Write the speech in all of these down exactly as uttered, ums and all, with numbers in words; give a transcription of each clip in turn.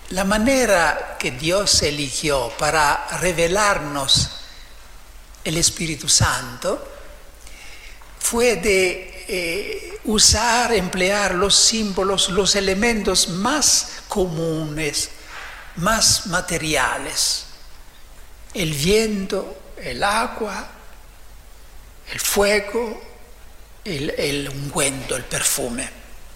la manera que Dios eligió para revelarnos el Espíritu Santo fue de eh, usar, emplear los símbolos, los elementos más comunes, más materiales. El viento, el agua, el fuego, el, el ungüento, el perfume.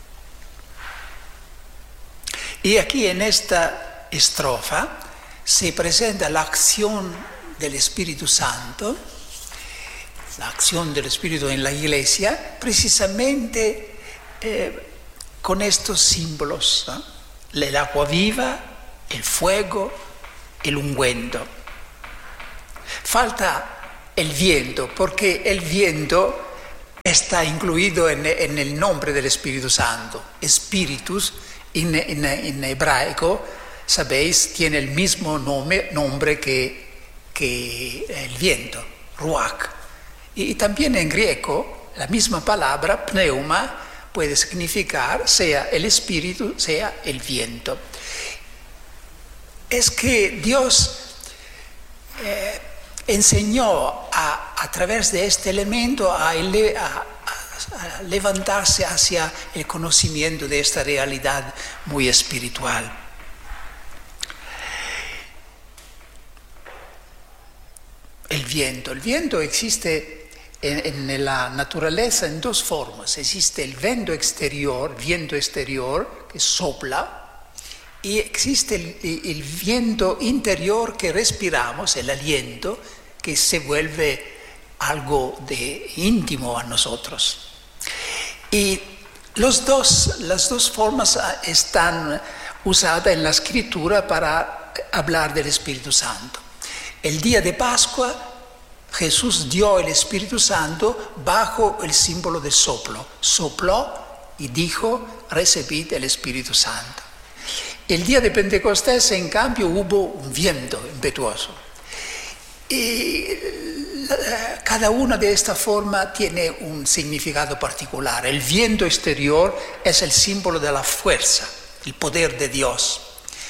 Y aquí en esta estrofa se presenta la acción del Espíritu Santo, la acción del Espíritu en la Iglesia, precisamente eh, con estos símbolos, ¿no? El agua viva, el fuego, el ungüento. Falta el viento, porque el viento está incluido en, en el nombre del Espíritu Santo. Espíritus en, en, en hebraico, sabéis, tiene el mismo nombre, nombre que, que el viento, ruach. Y, y también en griego, la misma palabra, pneuma, puede significar sea el espíritu, sea el viento. Es que Dios eh, enseñó a, a través de este elemento a, ele, a, a levantarse hacia el conocimiento de esta realidad muy espiritual. El viento. El viento existe en, en la naturaleza en dos formas. Existe el viento exterior, viento exterior que sopla, y existe el, el viento interior que respiramos, el aliento, que se vuelve algo de íntimo a nosotros. Y los dos, las dos formas están usadas en la Escritura para hablar del Espíritu Santo. El día de Pascua, Jesús dio el Espíritu Santo bajo el símbolo del soplo. Sopló y dijo, recibid el Espíritu Santo. El día de Pentecostés, en cambio, hubo un viento impetuoso. Y cada una de estas formas tiene un significado particular. El viento exterior es el símbolo de la fuerza, el poder de Dios.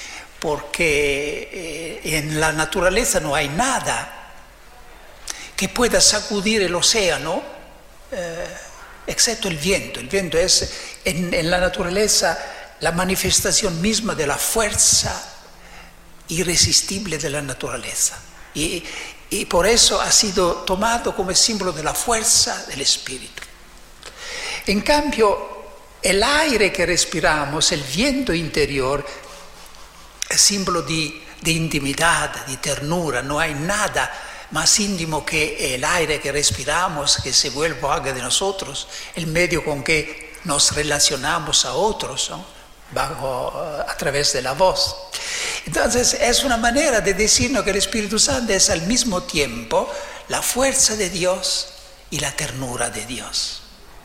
Porque eh, en la naturaleza no hay nada que pueda sacudir el océano, eh, excepto el viento. El viento es en, en la naturaleza la manifestación misma de la fuerza irresistible de la naturaleza. Y, y por eso ha sido tomado como símbolo de la fuerza del Espíritu. En cambio, el aire que respiramos, el viento interior, es símbolo de, de intimidad, de ternura. No hay nada más íntimo que el aire que respiramos, que se vuelve agua de nosotros, el medio con que nos relacionamos a otros, ¿no? Bajo, a través de la voz. Entonces es una manera de decirnos que el Espíritu Santo es al mismo tiempo la fuerza de Dios y la ternura de Dios.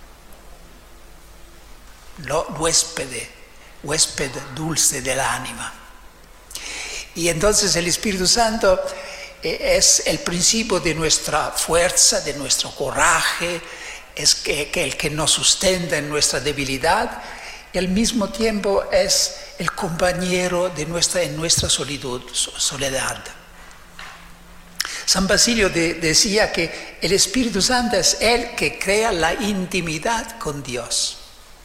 Lo huéspede, huésped dulce del ánima. Y entonces el Espíritu Santo es el principio de nuestra fuerza, de nuestro coraje, es que, que el que nos sustenta en nuestra debilidad, y al mismo tiempo es el compañero de nuestra, en nuestra solitud, soledad. San Basilio de, decía que el Espíritu Santo es el que crea la intimidad con Dios.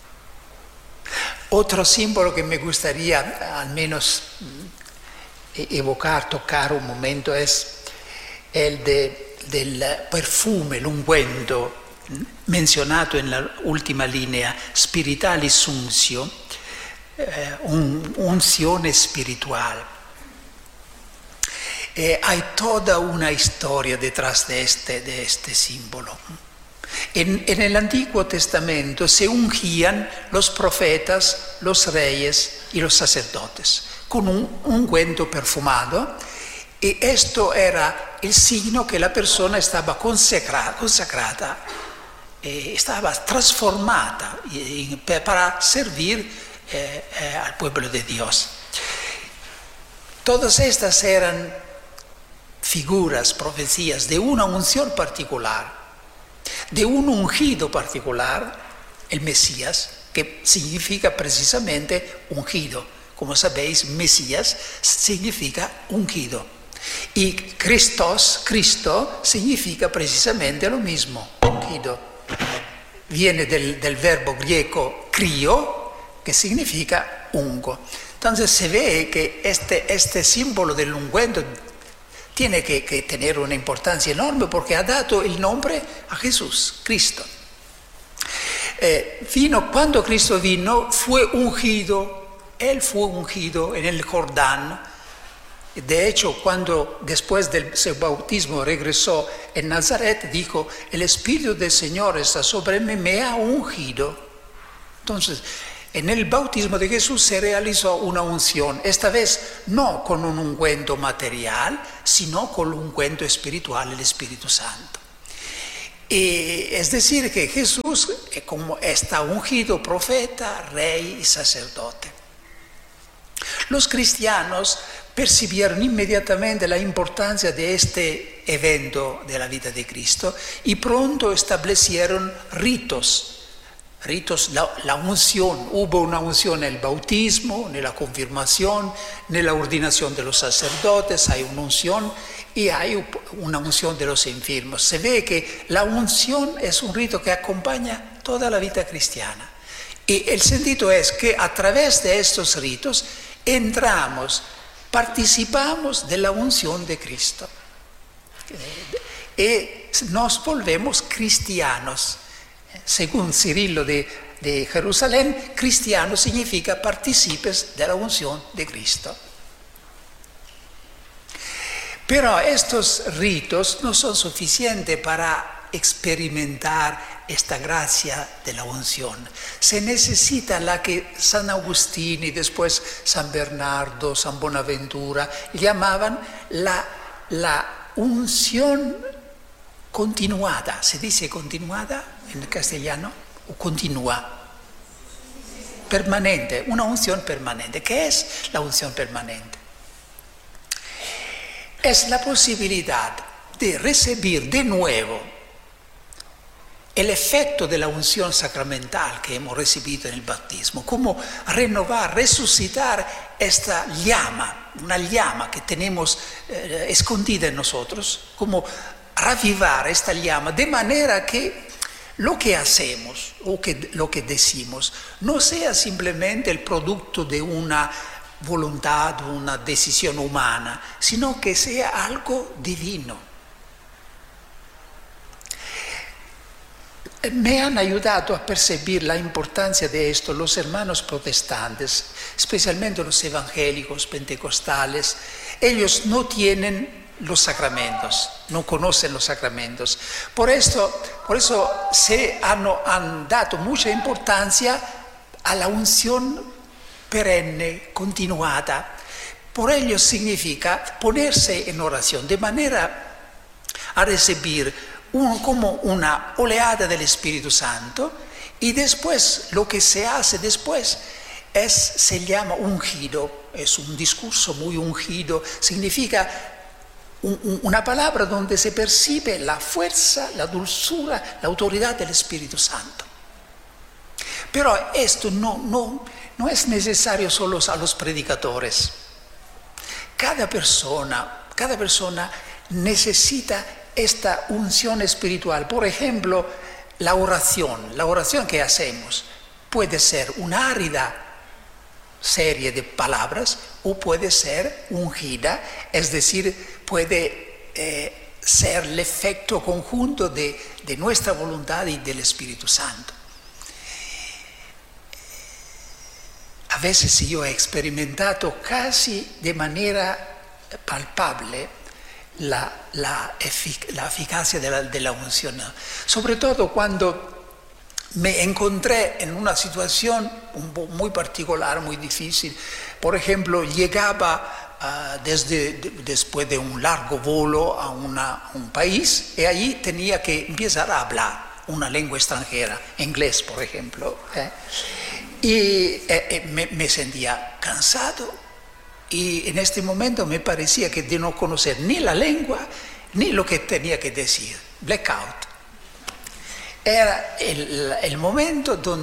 Otro símbolo que me gustaría al menos evocar, tocar un momento, es el de, del perfume, el ungüento, mencionado en la última línea, spiritualis unctio, eh, un, unción espiritual. Eh, hay toda una historia detrás de este, de este símbolo. En, en el Antiguo Testamento se ungían los profetas, los reyes y los sacerdotes con un ungüento perfumado, y esto era el signo que la persona estaba consacrada, consacrada eh, estaba transformada eh, para servir eh, eh, al pueblo de Dios. Todas estas eran figuras, profecías de una unción particular, de un ungido particular, el Mesías, que significa precisamente ungido, como sabéis, Mesías significa ungido. Y Christos, Cristo, significa precisamente lo mismo, ungido. Viene del, del verbo griego crio, que significa ungo. Entonces se ve que este, este símbolo del ungüento tiene que, que tener una importancia enorme porque ha dado el nombre a Jesús, Cristo. Eh, vino, cuando Cristo vino, fue ungido, Él fue ungido en el Jordán. De hecho, cuando después del su bautismo regresó en Nazaret, dijo, el Espíritu del Señor está sobre mí, me ha ungido. Entonces, en el bautismo de Jesús se realizó una unción, esta vez no con un ungüento material, sino con un ungüento espiritual, el Espíritu Santo. Y es decir, que Jesús como está ungido profeta, rey y sacerdote. Los cristianos percibieron inmediatamente la importancia de este evento de la vida de Cristo y pronto establecieron ritos. Ritos, la, la unción, hubo una unción en el bautismo, en la confirmación, en la ordenación de los sacerdotes, hay una unción y hay una unción de los enfermos. Se ve que la unción es un rito que acompaña toda la vida cristiana. Y el sentido es que a través de estos ritos entramos, participamos de la unción de Cristo. Y nos volvemos cristianos. Según Cirilo de, de Jerusalén, cristiano significa partícipes de la unción de Cristo. Pero estos ritos no son suficientes para experimentar esta gracia de la unción. Se necesita la que San Agustín y después San Bernardo, San Bonaventura llamaban la, la unción continuada. ¿Se dice continuada en castellano? ¿O continua? Permanente, una unción permanente. ¿Qué es la unción permanente? Es la posibilidad de recibir de nuevo el efecto de la unción sacramental que hemos recibido en el bautismo, como renovar, resucitar esta llama, una llama que tenemos eh, escondida en nosotros, como ravivar esta llama de manera que lo que hacemos o que, lo que decimos no sea simplemente el producto de una voluntad, una decisión humana, sino que sea algo divino. Me han ayudado a percibir la importancia de esto los hermanos protestantes, especialmente los evangélicos, pentecostales. Ellos no tienen los sacramentos, no conocen los sacramentos. Por esto, por eso se han, han dado mucha importancia a la unción perenne, continuada. Por ello significa ponerse en oración de manera a recibir un, como una oleada del Espíritu Santo, y después lo que se hace después es, se llama ungido, es un discurso muy ungido, significa un, un, una palabra donde se percibe la fuerza, la dulzura, la autoridad del Espíritu Santo. Pero esto no, no, no es necesario solo a los predicadores. Cada persona, cada persona necesita esta unción espiritual. Por ejemplo, la oración, la oración que hacemos puede ser una árida serie de palabras o puede ser ungida, es decir, puede eh, ser el efecto conjunto de, de nuestra voluntad y del Espíritu Santo. A veces yo he experimentado casi de manera palpable la, la, efic- la eficacia de la, de la unción, sobre todo cuando me encontré en una situación muy particular, muy difícil. Por ejemplo, llegaba uh, desde, de, después de un largo vuelo a, una, a un país y allí tenía que empezar a hablar una lengua extranjera, inglés, por ejemplo. ¿eh? Y eh, eh, me, me sentía cansado y en este momento me parecía que de no conocer ni la lengua ni lo que tenía que decir, blackout. Era el, el momento donde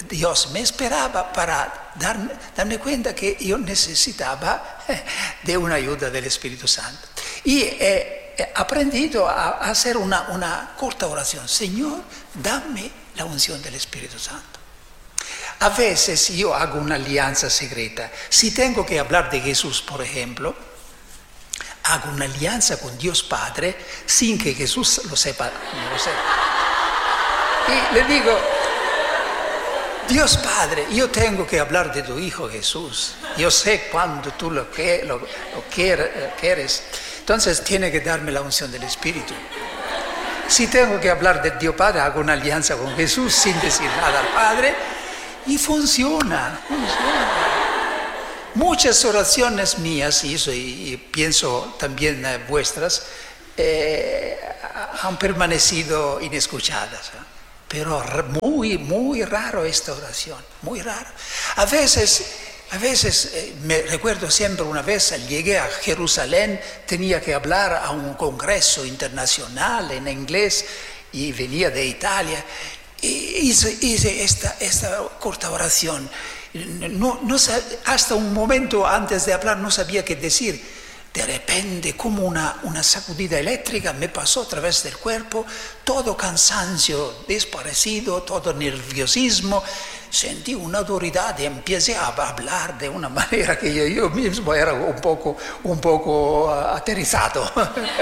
Dios me esperaba para darme, darme cuenta que yo necesitaba de una ayuda del Espíritu Santo. Y he, he aprendido a, a hacer una, una corta oración. Señor, dame la unción del Espíritu Santo. A veces yo hago una alianza secreta. Si tengo que hablar de Jesús, por ejemplo, hago una alianza con Dios Padre sin que Jesús lo sepa. No lo sepa. Y le digo, Dios Padre, yo tengo que hablar de tu Hijo Jesús. Yo sé cuando tú lo, que, lo, lo quieres. Entonces tiene que darme la unción del Espíritu. Si tengo que hablar de Dios Padre, hago una alianza con Jesús sin decir nada al Padre. Y funciona, funciona. Muchas oraciones mías, y, eso, y, y pienso también eh, vuestras, eh, han permanecido inescuchadas. ¿eh? Pero muy, muy raro esta oración, muy raro. A veces, a veces eh, me recuerdo siempre una vez, llegué a Jerusalén, tenía que hablar a un congreso internacional en inglés y venía de Italia. Y hice, hice esta, esta corta oración. No, no, hasta un momento antes de hablar no sabía qué decir. De repente, como una, una sacudida eléctrica me pasó a través del cuerpo, todo cansancio desaparecido, todo nerviosismo. Sentí una autoridad y empecé a hablar de una manera que yo, yo mismo era un poco, un poco uh, aterrizado.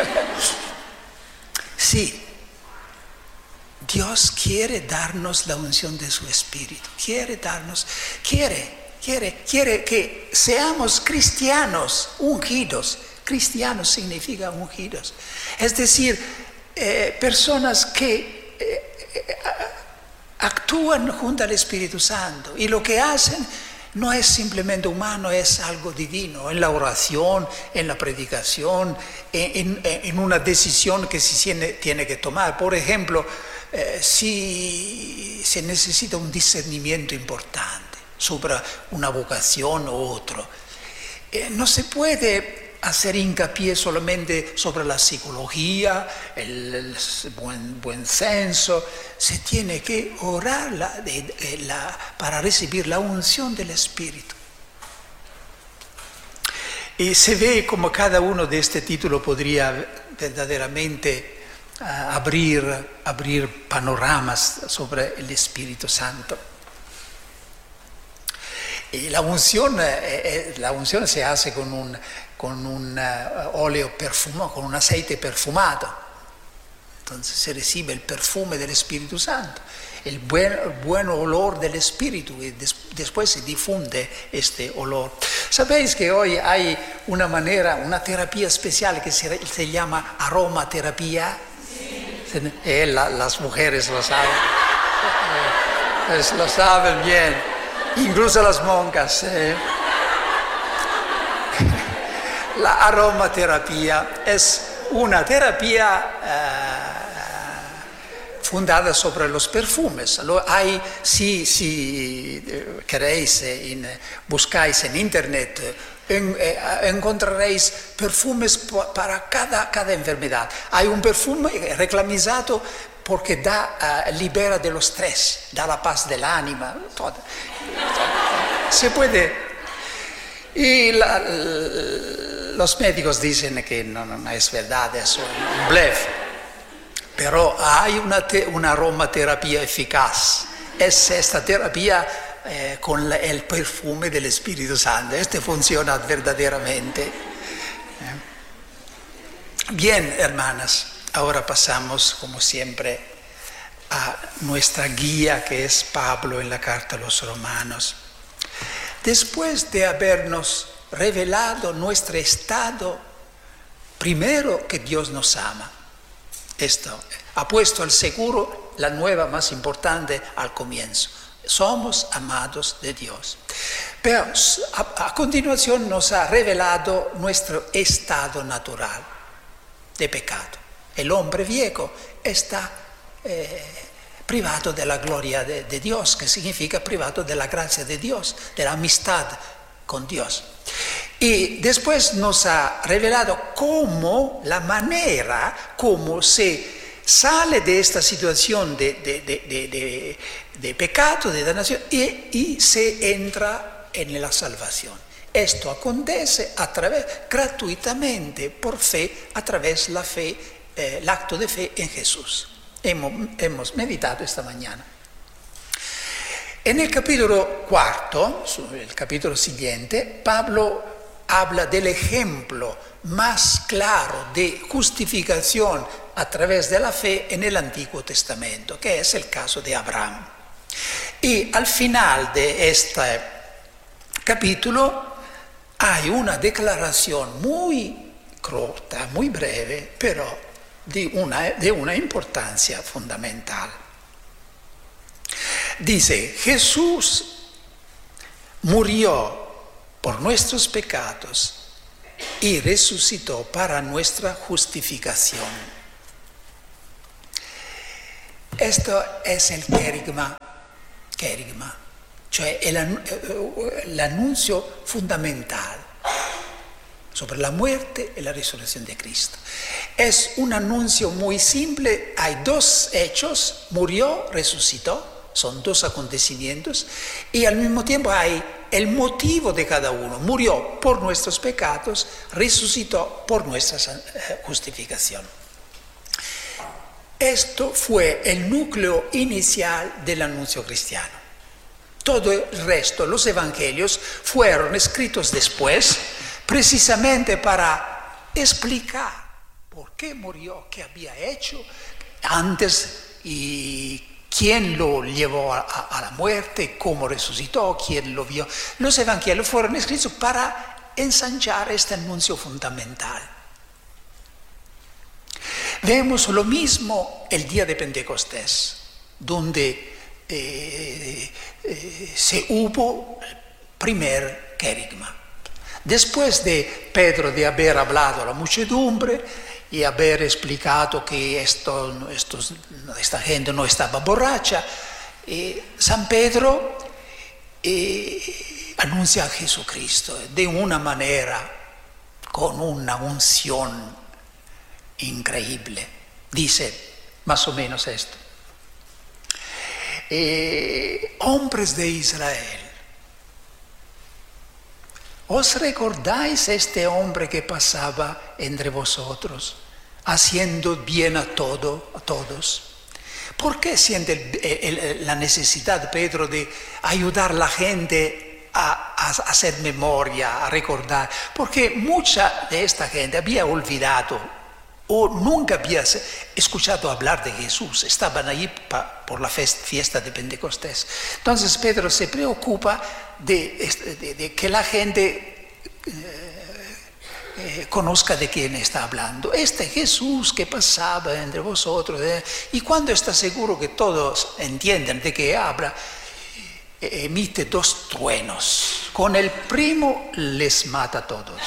Sí. Dios quiere darnos la unción de su Espíritu, quiere darnos, quiere, quiere, quiere que seamos cristianos ungidos. Cristianos significa ungidos. Es decir, eh, personas que eh, eh, actúan junto al Espíritu Santo y lo que hacen no es simplemente humano, es algo divino, en la oración, en la predicación, en, en, en una decisión que se tiene, tiene que tomar. Por ejemplo, Eh, si se necesita un discernimiento importante sobre una vocación u otro, eh, no se puede hacer hincapié solamente sobre la psicología, el, el buen, buen senso. Se tiene que orar la, de, de, la, para recibir la unción del Espíritu. Y se ve como cada uno de este título podría verdaderamente Uh, abrir, abrir panoramas sobre el Espíritu Santo. Y la unción, eh, la unción se hace con un, con un uh, óleo perfumado, con un aceite perfumado. Entonces se recibe el perfume del Espíritu Santo, el buen, buen olor del Espíritu, y des, después se difunde este olor. Sabéis que hoy hay una manera, una terapia especial que se, se llama aromaterapia. Eh, la, las mujeres lo saben, eh, lo saben bien, incluso las monjas. Eh. La aromaterapia es una terapia eh, fundada sobre los perfumes. Lo hay, si, si queréis, in, buscáis en internet, En, eh, encontraréis perfumes para cada, cada enfermedad. Hay un perfume reclamizado porque da, uh, libera de los estrés, da la paz del ánima. Todo. Se puede. Y la, los médicos dicen que no, no es verdad, es un bluff. Pero hay una, te, una aromaterapia eficaz. Es esta terapia Eh, con la, el perfume del Espíritu Santo. Este funciona verdaderamente. Eh. Bien, hermanas, ahora pasamos, como siempre, a nuestra guía, que es Pablo en la carta a los Romanos. Después de habernos revelado nuestro estado, primero que Dios nos ama, esto ha puesto al seguro la nueva más importante al comienzo. Somos amados de Dios. Pero a, a continuación nos ha revelado nuestro estado natural de pecado. El hombre viejo está eh, privado de la gloria de, de Dios, que significa privado de la gracia de Dios, de la amistad con Dios. Y después nos ha revelado cómo, la manera como se sale de esta situación de, de, de, de, de, de pecado, de damnación, y, y se entra en la salvación. Esto acontece a través, gratuitamente, por fe, a través de la fe, eh, el acto de fe en Jesús. Hemos, hemos meditado esta mañana. En el capítulo cuarto, el capítulo siguiente, Pablo habla del ejemplo más claro de justificación a través de la fe en el Antiguo Testamento, que es el caso de Abraham. Y al final de este capítulo hay una declaración muy corta, muy breve, pero de una, de una importancia fundamental. Dice, Jesús murió por nuestros pecados y resucitó para nuestra justificación. Esto es el querigma, querigma, cioè el, el anuncio fundamental sobre la muerte y la resurrección de Cristo. Es un anuncio muy simple, hay dos hechos, murió, resucitó, son dos acontecimientos, y al mismo tiempo hay el motivo de cada uno. Murió por nuestros pecados, resucitó por nuestra justificación. Esto fue el núcleo inicial del anuncio cristiano. Todo el resto, los evangelios, fueron escritos después, precisamente para explicar por qué murió, qué había hecho antes y quién lo llevó a, a, a la muerte, cómo resucitó, quién lo vio. Los evangelios fueron escritos para ensanchar este anuncio fundamental. Vemos lo mismo el día de Pentecostés, donde eh, eh, se hubo el primer querigma. Después de Pedro de haber hablado a la muchedumbre y haber explicado que esto, esto, esta gente no estaba borracha, eh, San Pedro eh, anuncia a Jesucristo de una manera, con una unción increíble. Dice más o menos esto. Eh, hombres de Israel, ¿os recordáis este hombre que pasaba entre vosotros, haciendo bien a, todo, a todos? ¿Por qué siente el, el, la necesidad, Pedro, de ayudar a la gente a, a hacer memoria, a recordar? Porque mucha de esta gente había olvidado o nunca había escuchado hablar de Jesús, estaban allí pa, por la fiesta de Pentecostés. Entonces Pedro se preocupa de, de, de que la gente eh, eh, conozca de quién está hablando. Este Jesús que pasaba entre vosotros, eh, y cuando está seguro que todos entienden de qué habla, eh, emite dos truenos. Con el primo les mata a todos.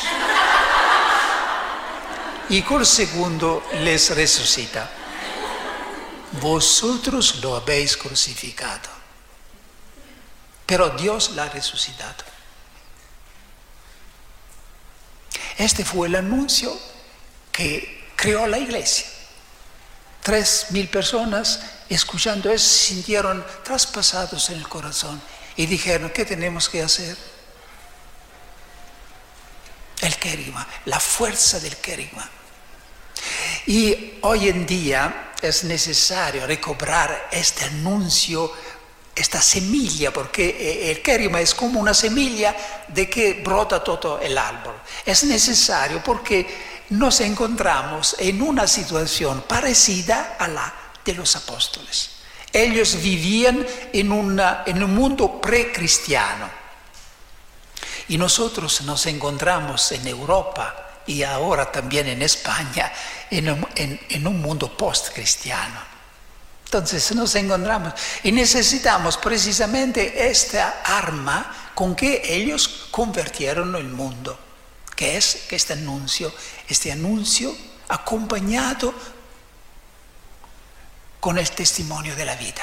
Y con el segundo les resucita. Vosotros lo habéis crucificado, pero Dios la ha resucitado. Este fue el anuncio que creó la iglesia. Tres mil personas escuchando eso se sintieron traspasados en el corazón y dijeron, ¿qué tenemos que hacer? El querigma, la fuerza del querigma. Y hoy en día es necesario recobrar este anuncio, esta semilla, porque el querigma es como una semilla de que brota todo el árbol. Es necesario porque nos encontramos en una situación parecida a la de los apóstoles. Ellos vivían en, una, en un mundo precristiano y nosotros nos encontramos en Europa y ahora también en España, en un, en, en un mundo post-cristiano. Entonces nos encontramos y necesitamos precisamente esta arma con que ellos convirtieron el mundo, que es este anuncio, este anuncio acompañado con el testimonio de la vida.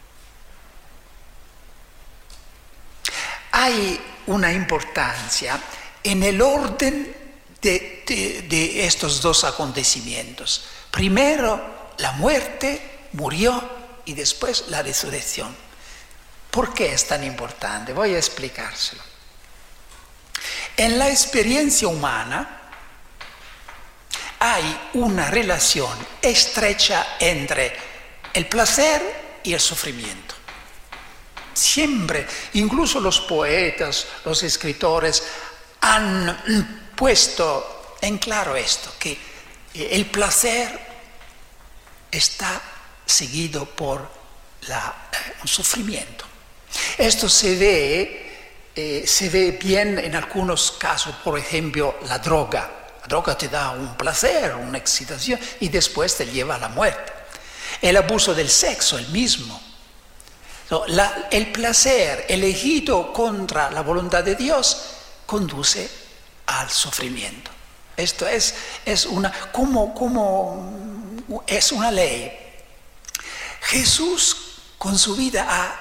Hay una importancia en el orden De, de, de estos dos acontecimientos. Primero, la muerte, murió y después la resurrección. ¿Por qué es tan importante? Voy a explicárselo. En la experiencia humana hay una relación estrecha entre el placer y el sufrimiento. Siempre, incluso los poetas, los escritores han puesto en claro esto, que el placer está seguido por la, un sufrimiento. Esto se ve, eh, se ve bien en algunos casos, por ejemplo, la droga. La droga te da un placer, una excitación y después te lleva a la muerte. El abuso del sexo, el mismo. La, el placer elegido contra la voluntad de Dios conduce al sufrimiento. Esto es, es, una, como, como, es una ley. Jesús con su vida ha